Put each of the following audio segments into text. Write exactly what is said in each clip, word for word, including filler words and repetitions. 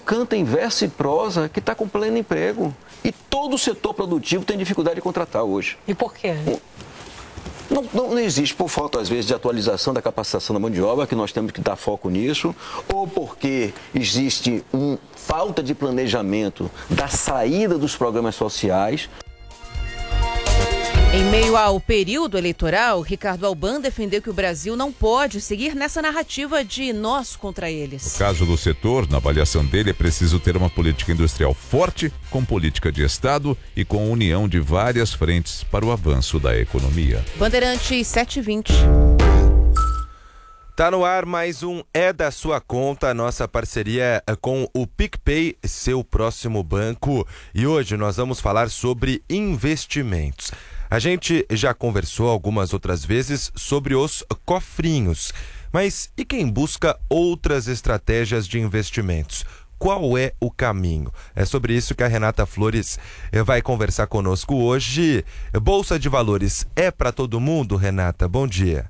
canta em verso e prosa que está com pleno emprego. E todo o setor produtivo tem dificuldade de contratar hoje. E por quê? Não, não, não existe, por falta, às vezes, de atualização da capacitação da mão de obra, que nós temos que dar foco nisso, ou porque existe uma falta de planejamento da saída dos programas sociais. Em meio ao período eleitoral, Ricardo Alban defendeu que o Brasil não pode seguir nessa narrativa de nós contra eles. No caso do setor, na avaliação dele, é preciso ter uma política industrial forte, com política de Estado e com união de várias frentes para o avanço da economia. Bandeirantes sete e vinte. Tá no ar mais um É da Sua Conta, nossa parceria com o PicPay, seu próximo banco. E hoje nós vamos falar sobre investimentos. A gente já conversou algumas outras vezes sobre os cofrinhos, mas e quem busca outras estratégias de investimentos? Qual é o caminho? É sobre isso que a Renata Flores vai conversar conosco hoje. Bolsa de Valores é para todo mundo, Renata? Bom dia.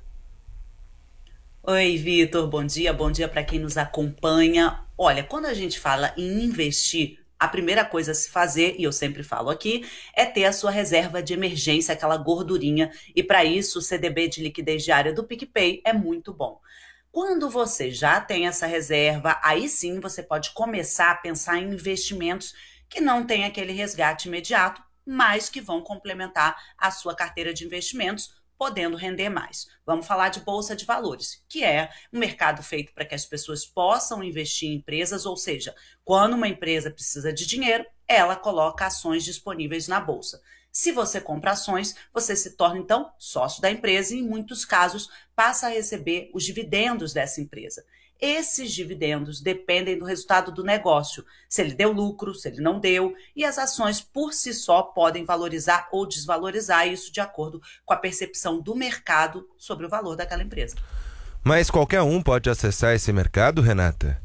Oi, Vitor, bom dia, bom dia para quem nos acompanha. Olha, quando a gente fala em investir, a primeira coisa a se fazer, e eu sempre falo aqui, é ter a sua reserva de emergência, aquela gordurinha, e para isso o C D B de liquidez diária do PicPay é muito bom. Quando você já tem essa reserva, aí sim você pode começar a pensar em investimentos que não têm aquele resgate imediato, mas que vão complementar a sua carteira de investimentos, podendo render mais. Vamos falar de Bolsa de Valores, que é um mercado feito para que as pessoas possam investir em empresas, ou seja, quando uma empresa precisa de dinheiro, ela coloca ações disponíveis na Bolsa. Se você compra ações, você se torna, então, sócio da empresa e, em muitos casos, passa a receber os dividendos dessa empresa. Esses dividendos dependem do resultado do negócio, se ele deu lucro, se ele não deu, e as ações por si só podem valorizar ou desvalorizar, isso de acordo com a percepção do mercado sobre o valor daquela empresa. Mas qualquer um pode acessar esse mercado, Renata?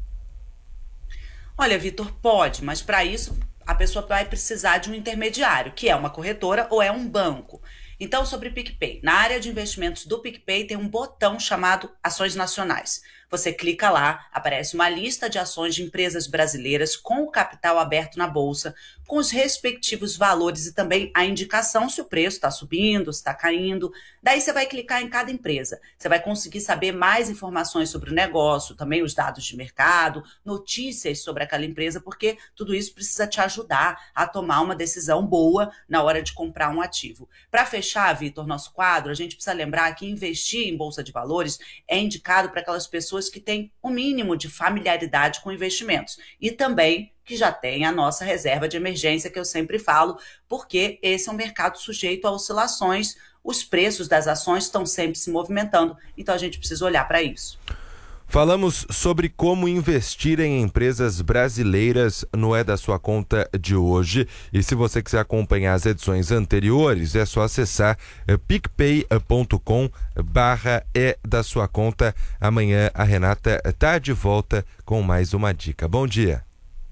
Olha, Vitor, pode, mas para isso a pessoa vai precisar de um intermediário, que é uma corretora ou é um banco. Então, sobre PicPay, na área de investimentos do PicPay tem um botão chamado Ações Nacionais. Você clica lá, aparece uma lista de ações de empresas brasileiras com o capital aberto na Bolsa, com os respectivos valores e também a indicação se o preço está subindo, se está caindo. Daí você vai clicar em cada empresa. Você vai conseguir saber mais informações sobre o negócio, também os dados de mercado, notícias sobre aquela empresa, porque tudo isso precisa te ajudar a tomar uma decisão boa na hora de comprar um ativo. Para fechar, Vitor, nosso quadro, a gente precisa lembrar que investir em Bolsa de Valores é indicado para aquelas pessoas que têm o mínimo de familiaridade com investimentos e também que já tem a nossa reserva de emergência, que eu sempre falo, porque esse é um mercado sujeito a oscilações, os preços das ações estão sempre se movimentando, então a gente precisa olhar para isso. Falamos sobre como investir em empresas brasileiras no É da Sua Conta de hoje. E se você quiser acompanhar as edições anteriores, é só acessar picpay ponto com barra É da Sua Conta. Amanhã a Renata está de volta com mais uma dica. Bom dia.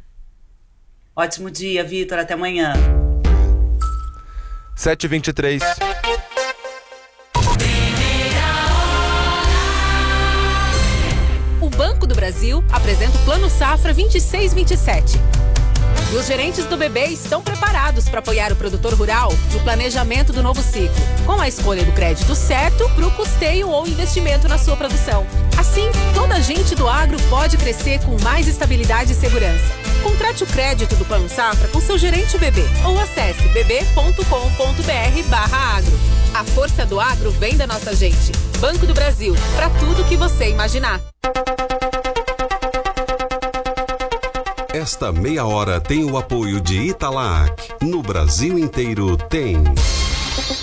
Ótimo dia, Vitor. Até amanhã. sete e vinte e três. O Banco do Brasil apresenta o Plano Safra vinte e seis vinte e sete. E os gerentes do B B estão preparados para apoiar o produtor rural no planejamento do novo ciclo, com a escolha do crédito certo para o custeio ou investimento na sua produção. Assim, toda a gente do agro pode crescer com mais estabilidade e segurança. Contrate o crédito do Plano Safra com seu gerente B B ou acesse bb ponto com ponto br barra agro. A força do agro vem da nossa gente. Banco do Brasil, para tudo que você imaginar. Esta meia hora tem o apoio de Italac. No Brasil inteiro tem...